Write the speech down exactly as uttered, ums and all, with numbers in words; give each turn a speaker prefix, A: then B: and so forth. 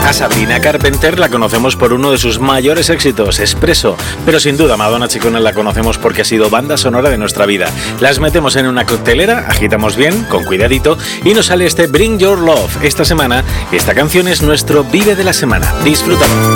A: A Sabrina Carpenter la conocemos por uno de sus mayores éxitos, Espresso, pero sin duda Madonna Chicone la conocemos porque ha sido banda sonora de nuestra vida. Las metemos en una coctelera, agitamos bien, con cuidadito, y nos sale este Bring Your Love. Esta semana, esta canción es nuestro Vive de la semana. Disfrútalo.